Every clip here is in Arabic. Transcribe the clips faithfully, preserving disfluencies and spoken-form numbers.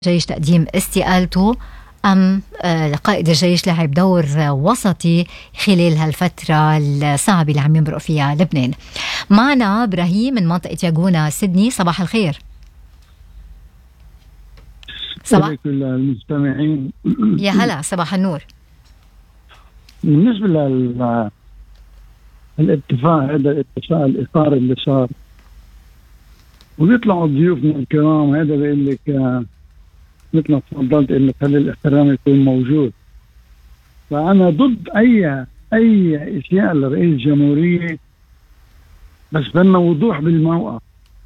جيش تقديم استقالته أم قائد الجيش لعب دور وسطي خلال هالفترة الصعبة اللي عم يمرق فيها لبنان. معنا إبراهيم من منطقة ياغونا سيدني. صباح الخير. صباح كل المستمعين. يا هلا، صباح النور. بالنسبة للاتفاق هذا الاتفاق الإطار اللي صار وبيطلعوا ضيوفنا الكرام، هذا بيقول لك مثل ما تفضلت انه خلي الاحترام يكون موجود. فانا ضد اي اي اشياء لرئيس الجمهوريه، بس بدنا وضوح بالموقف.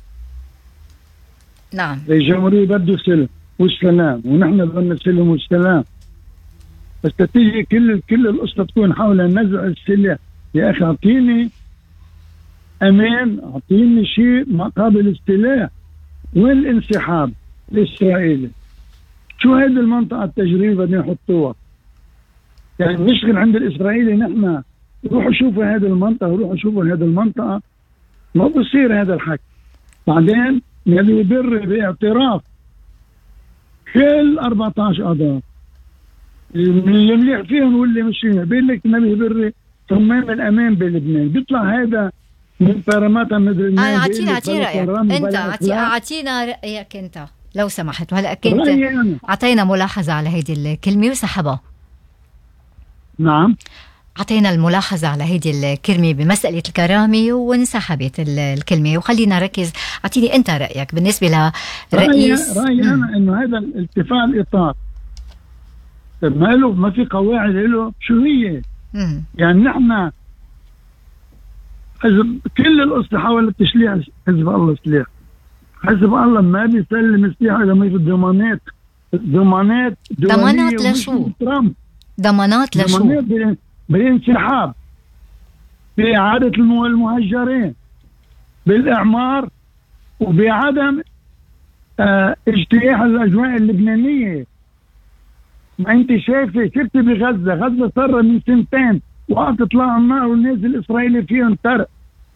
نعم، رئيس الجمهوريه بده سلم والسلام، ونحن بدنا السلم والسلام، بس تيجي كل كل القصه تكون حول نزع السلاح. يا اخي اعطيني امان، اعطيني شيء مقابل السلاح. وين الانسحاب الاسرائيلي؟ شو هيدي المنطقة التجريبية بدنا يحطوها؟ يعني نشغل عند الإسرائيلي نحن روحوا شوفوا هذه المنطقة وروحوا شوفوا هذه المنطقة، ما بصير هذا الحكي. بعدين يلي يبر باعتراف كل أربعة عشر قضاء اللي مليح فيهم واللي مش فيهم، بيقول لك النبي يبر صمام الأمان بلبنان. بيطلع هذا من بارامتر مدري. أعطينا أعطينا رأيك أنت، أعطينا رأيك أنت لو سمحت. وهلا كنت اعطينا ملاحظه على هيدي الكلمه وسحبها. نعم، اعطينا الملاحظه على هيدي الكلمه بمساله الكرامه وانسحبت الكلمه، وخلينا نركز. اعطيني انت رايك بالنسبه لرئيس. رايي انا انه هذا الاتفاق الاطار ما له، ما في قواعد له. شو هي؟ مم. يعني نحن حزب كل القصه حول تشليح حزب الله سلاح. حزب الله ما بيسلم السلاح اذا ما في ضمانات. ضمانات ضمانات لشو؟ ضمانات لشو؟ ضمانات بالانسحاب، بإعادة المهجرين، بالإعمار، وبعدم اه اجتياح الأجواء اللبنانية. ما أنت شايفة شفتي بغزة، غزة صار من سنتين وقت اطلاع النار والنازل الإسرائيلي فيهم ترق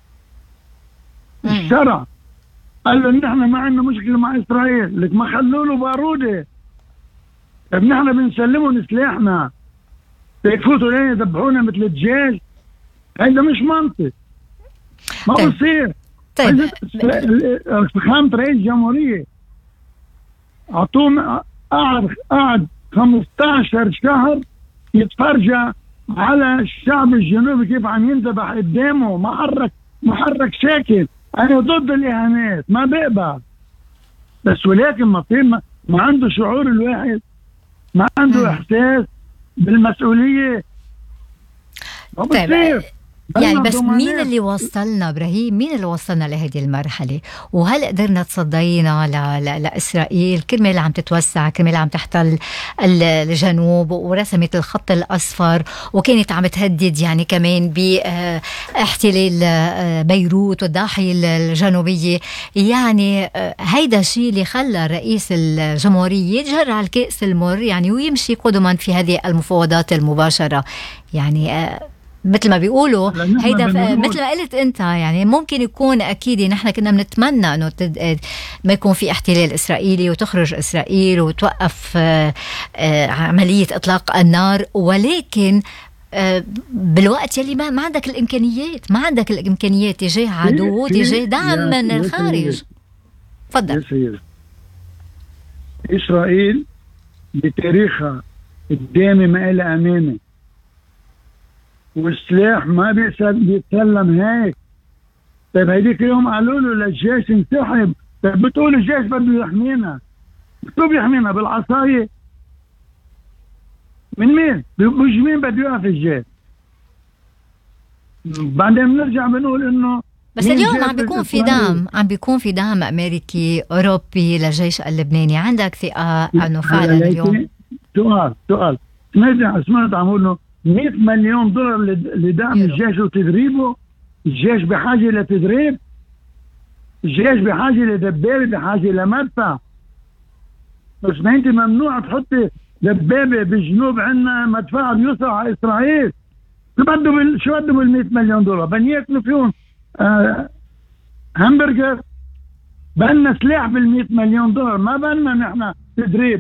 الشرع. قال له نحن ما عندنا مشكلة مع إسرائيل، لك ما خلوا له بارودة. طيب نحن بنسلمهم سلاحنا يفوتوا لين يذبحونا مثل الدجاج؟ هذا مش منطق، ما طيب. بصير. طيب فخامة رئيس الجمهورية أعطوه قعد قعد خمسة عشر شهر يتفرج على الشعب الجنوبي كيف عم ينذبح قدامه، ما حرك ما حرك ساكت. أنا ضد الإهانات، ما بقبل، بس ولكن ما في ما, ما عنده شعور الواحد، ما عنده م. إحساس بالمسؤولية. ما طيب يعني بس مين اللي وصلنا إبراهيم؟ مين اللي وصلنا لهذه المرحلة؟ وهل قدرنا تصدينا ل... ل... لإسرائيل؟ كرمال اللي عم تتوسع، كرمال اللي عم تحتل الجنوب ورسمت الخط الأصفر، وكانت عم تهدد يعني كمان باحتلال بيروت والضاحية الجنوبية. يعني هيدا الشيء اللي خلى رئيس الجمهورية يتجرع الكأس المر يعني ويمشي قدما في هذه المفاوضات المباشرة. يعني مثل ما بيقولوا هيدا مثل ما قلت انت، يعني ممكن يكون اكيد نحن كنا بنتمنى انه تد... ما يكون في احتلال اسرائيلي وتخرج اسرائيل وتوقف عمليه اطلاق النار، ولكن بالوقت يلي ما, ما عندك الامكانيات، ما عندك الامكانيات تجاه عدو، تجاه دعم من الخارج. تفضل. اسرائيل بتاريخها قدامي ما لها امانه، والسلاح ما بيتسلم هيك. طيب هيديك اليوم قالوا له للجيش انسحب. طيب بتقول الجيش بده يحمينا، شو بيحمينا؟ بالعصاية؟ من مين؟ مش مين بده يقف الجيش؟ بعدين بنرجع بنقول انه بس اليوم عم بيكون في دعم، عم بيكون في دعم امريكي اوروبي للجيش اللبناني. عندك ثقة انه فعلا اليوم؟ سؤال سؤال سمعت سمعت عم بقول له مئة مليون دولار لدعم يورو. الجيش وتدريبه. الجيش بحاجة لتدريب، الجيش بحاجة لدبابة، بحاجة لمدفع. بس ما انت ممنوع تحطي دبابة بالجنوب، عندنا مدفع بيوصل على إسرائيل. شو بده بال... شو بده بالمئة مليون دولار؟ بنياكلوا فيهم آه... همبرجر بأن سلاح بال مئة مليون دولار، ما بأن نحن تدريب.